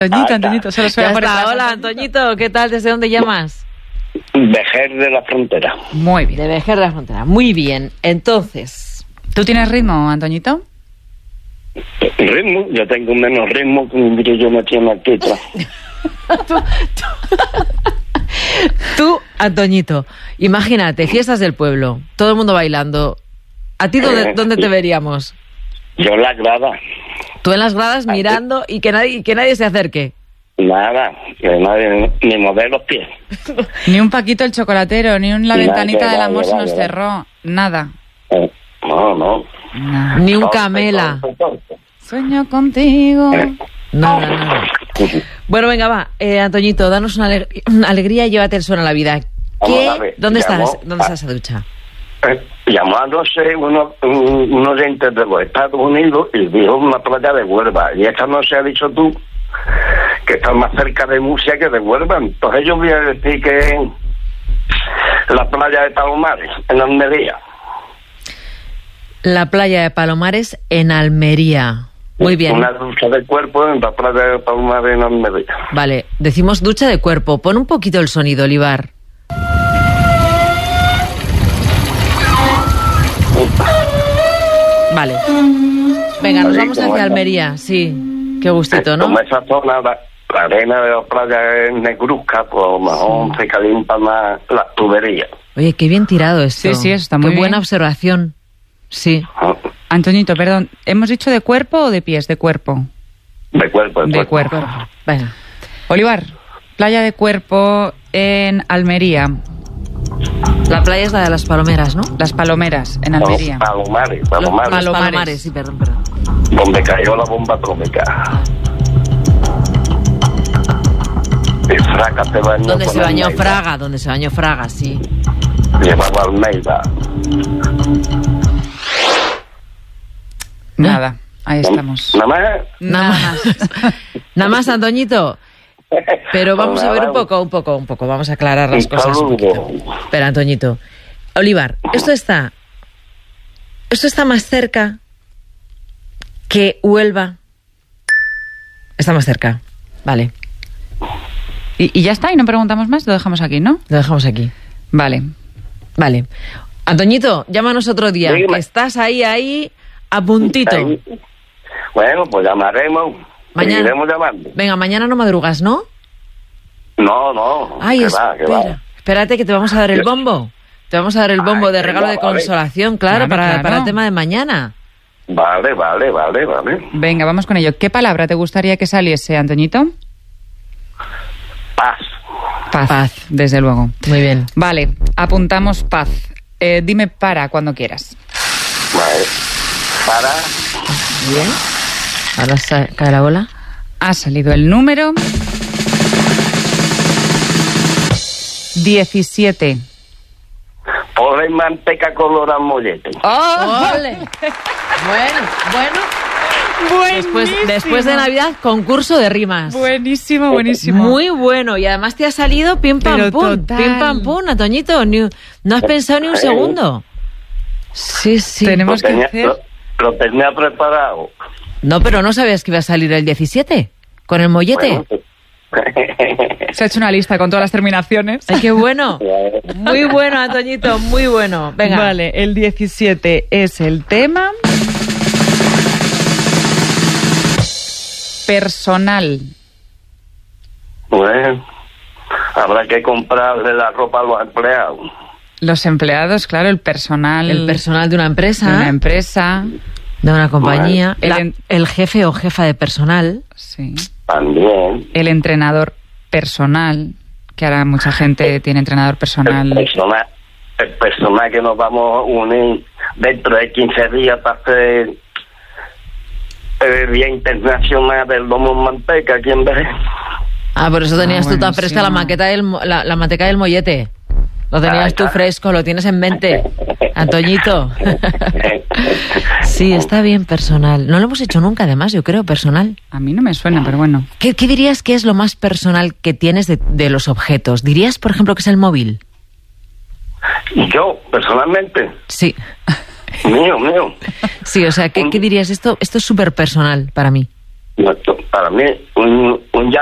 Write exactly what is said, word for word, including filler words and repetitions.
Antoñito, Antoñito, solo suena por está. Hola, Antoñito, ¿qué tal? ¿Desde dónde llamas? Vejer de la Frontera. Muy bien. De Vejer de la Frontera. Muy bien. Entonces, ¿tú tienes ritmo, Antoñito? ¿Ritmo? Yo tengo menos ritmo que un grillo metido en la teta. tú, tú, tú, Antoñito, imagínate, fiestas del pueblo, todo el mundo bailando. ¿A ti dónde, dónde te veríamos? Yo en la grada. Tú en las gradas mirando y que nadie, que nadie se acerque. Nada, que nadie, ni mover los pies. Ni un Paquito el chocolatero, ni un La Nada, ventanita que del va, amor que se va, nos que va. cerró. Nada. Eh, No, no. Nada. Ni un Torpe, Camela. torpe, torpe. Sueño contigo. Eh. Nada, nada. Bueno, venga, va. Eh, Antoñito, danos una, aleg- una alegría y llévate el suelo a la vida. Vamos ¿Qué? a ver, ¿Dónde llamó estás? ¿Dónde a- está esa ducha? Eh, Llamándose uno, un, unos oyentes de los Estados Unidos y dijo una playa de Huelva. Y esta no se ha dicho tú que está más cerca de Murcia que de Huelva. Entonces yo voy a decir que la playa de Palomares, en Almería. La playa de Palomares en Almería. Muy bien. Una ducha de cuerpo en la playa de Palomares en Almería. Vale, decimos ducha de cuerpo. Pon un poquito el sonido, Olivar. Vale. Venga, nos Así vamos como hacia esa. Almería. Sí, qué gustito, ¿no? Como esa zona, la, la arena de la playa es negruzca, pues a lo mejor se calientan más las tuberías. Oye, qué bien tirado esto. Sí, sí, eso está muy Qué buena bien. observación. Sí. Antoñito, perdón, ¿hemos dicho de cuerpo o de pies? De cuerpo. De cuerpo, De cuerpo. Venga. Olivar, playa de cuerpo en Almería. La playa es la de las Palomeras, ¿no? Las Palomeras, en Almería. Palomares, Los Palomares, Palo- Palomares. Palomares. Sí, perdón, perdón. donde cayó la bomba atómica. Y Fraga se bañó Donde con se bañó Almeida. Fraga, donde se bañó Fraga, sí. Llevaba Almeida. Nada, ahí estamos. Nada más. Nada más. Nada más, Antoñito. Pero vamos a ver un poco, un poco, un poco. Vamos a aclarar las Un cosas un saludo. poquito. Espera, Antoñito. Olivar, esto está... Esto está más cerca que Huelva. Está más cerca. Vale, Y, y ya está, y no preguntamos más, lo dejamos aquí, ¿no? lo dejamos aquí. Vale. Vale. Antoñito, llámanos otro día. Dígame. Que estás ahí, ahí, a puntito. Ahí. Bueno, pues llamaremos. Mañana. Seguiremos llamando. Venga, mañana no madrugas, ¿no? No, no. Ay, que espera. va, que va. Espérate que te vamos a dar el bombo. Te vamos a dar el bombo Ay, de regalo venga, de vale. consolación, claro, Claro, para, claro. para el tema de mañana. Vale, vale, vale, vale. Venga, vamos con ello. ¿Qué palabra te gustaría que saliese, Antoñito? Paz. Paz. Paz. Desde luego. Muy bien. Vale, apuntamos paz. Eh, dime para cuando quieras. Vale. Para. Bien. Ahora sa- cae la bola. Ha salido el número diecisiete. Pobre manteca color al mollete. ¡Oh! ¡Ole! Bueno, bueno. Después, después de Navidad, concurso de rimas. Buenísimo, buenísimo. Muy bueno. Y además te ha salido pim pam Pero pum. total. Pim pam pum, Antoñito. Ni- no has pensado ni un segundo. Sí, sí. Tenemos Lo que tenía, hacer... lo, lo tenía preparado. No, pero no sabías que iba a salir el diecisiete. Con el mollete. Bueno, Se ha hecho una lista con todas las terminaciones. Ay, qué bueno. Muy bueno, Antoñito, muy bueno. Venga. Vale, el diecisiete es el tema personal. Bueno, habrá que comprarle la ropa a los empleados. Los empleados, claro, el personal, El personal de una de empresa, una empresa. de una compañía, Bueno, la- el en- el jefe o jefa de personal. Sí. También. El entrenador personal, que ahora mucha gente tiene entrenador El personal. personal, el personal que nos vamos a unir dentro de quince días para hacer el Día Internacional del Lomo en Manteca aquí en Vélez. Ah, por eso tenías Ah, tú tan fresca la buenísimo. maqueta del, mo- la, la manteca del mollete. Lo tenías Ay, tú claro. fresco, lo tienes en mente. Antoñito. Sí, está bien personal. No lo hemos hecho nunca, además, yo creo, personal. A mí no me suena, pero bueno. ¿Qué, qué dirías que es lo más personal que tienes de, de los objetos? ¿Dirías, por ejemplo, que es el móvil? Yo, personalmente, Sí. mío, mío. Sí, o sea, ¿qué, qué dirías? Esto, esto es súper personal para mí. Para mí, un, un